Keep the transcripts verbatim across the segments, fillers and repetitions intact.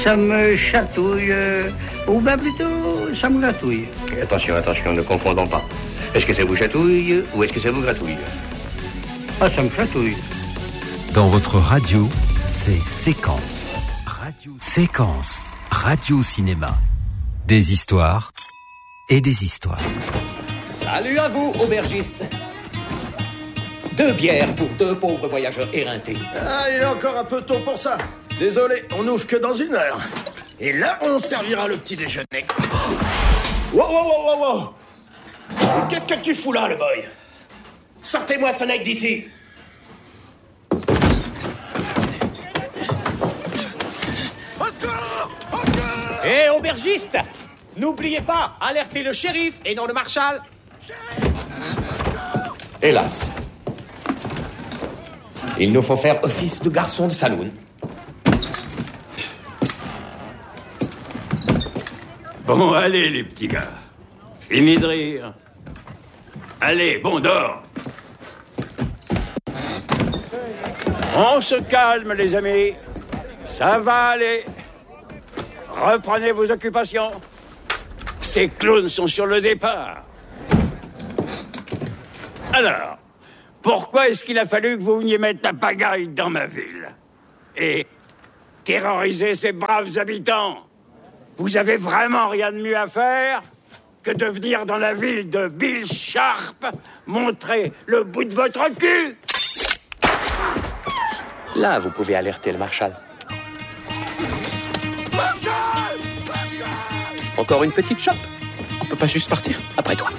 Ça me chatouille, euh, ou bien plutôt, ça me gratouille. Attention, attention, ne confondons pas. Est-ce que ça vous chatouille ou est-ce que ça vous gratouille? Ah, ça me chatouille. Dans votre radio, c'est Séquence. Radio Séquence. Radio Cinéma. Des histoires et des histoires. Salut à vous, aubergistes. Deux bières pour deux pauvres voyageurs éreintés. Ah, il est encore un peu tôt pour ça. Désolé, on n'ouvre que dans une heure. Et là, on servira le petit déjeuner. Wow, wow, wow, wow, wow. Qu'est-ce que tu fous là, le boy? Sortez-moi ce nec d'ici. Hé, aubergiste! N'oubliez pas, alertez le shérif et non le marshal. Hélas. Il nous faut faire office de garçon de saloon. Bon, allez, les petits gars. Fini de rire. Allez, bon, dors. On se calme, les amis. Ça va aller. Reprenez vos occupations. Ces clowns sont sur le départ. Alors, pourquoi est-ce qu'il a fallu que vous veniez mettre la pagaille dans ma ville et terroriser ces braves habitants? Vous avez vraiment rien de mieux à faire que de venir dans la ville de Bill Sharp montrer le bout de votre cul? Là, vous pouvez alerter le marshal. Marshal! Encore une petite chope. On peut pas juste partir. Après toi.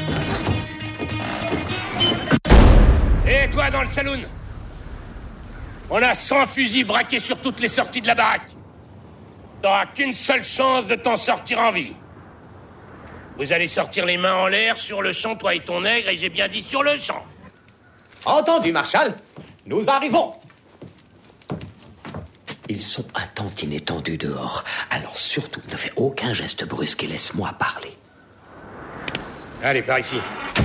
Et toi, dans le saloon, on a cent fusils braqués sur toutes les sorties de la baraque. T'auras qu'une seule chance de t'en sortir en vie. Vous allez sortir les mains en l'air sur le champ, toi et ton nègre, et j'ai bien dit sur le champ. Entendu, marshal. Nous arrivons. Ils sont un tantinet tendus dehors. Alors surtout, ne fais aucun geste brusque et laisse-moi parler. Allez, par ici.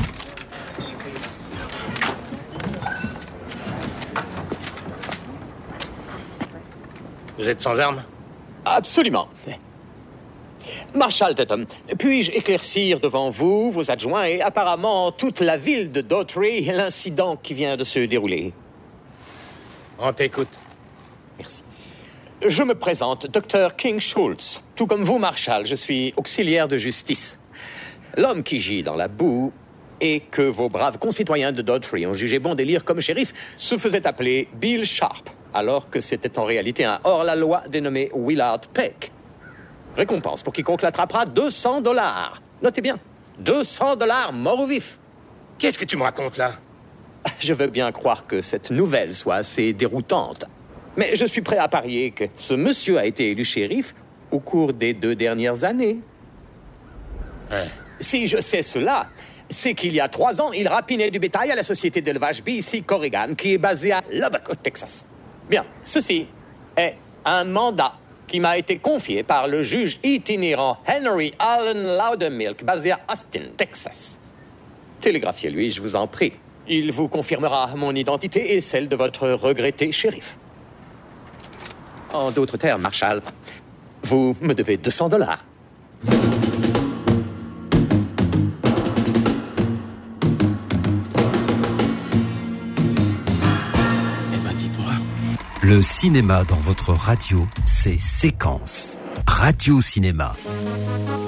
Vous êtes sans armes? Absolument. Marshal Tatum, puis-je éclaircir devant vous, vos adjoints et apparemment toute la ville de Daughtry l'incident qui vient de se dérouler? On t'écoute. Merci. Je me présente, docteur King Schultz. Tout comme vous, Marshal, je suis auxiliaire de justice. L'homme qui gît dans la boue et que vos braves concitoyens de Daughtry ont jugé bon d'élire comme shérif se faisait appeler Bill Sharp, alors que c'était en réalité un hors-la-loi dénommé Willard Peck. Récompense pour quiconque l'attrapera, deux cents dollars. Notez bien, deux cents dollars mort ou vif. Qu'est-ce que tu me racontes, là? Je veux bien croire que cette nouvelle soit assez déroutante. Mais je suis prêt à parier que ce monsieur a été élu shérif au cours des deux dernières années. Ouais. Si je sais cela, c'est qu'il y a trois ans, il rapinait du bétail à la société d'élevage B C Corrigan, qui est basée à Lubbock, au Texas. Bien, ceci est un mandat qui m'a été confié par le juge itinérant Henry Allen Loudermilk, basé à Austin, Texas. Télégraphiez-lui, je vous en prie. Il vous confirmera mon identité et celle de votre regretté shérif. En d'autres termes, Marshal, vous me devez deux cents dollars. Le cinéma dans votre radio, c'est Séquence. Radio Cinéma.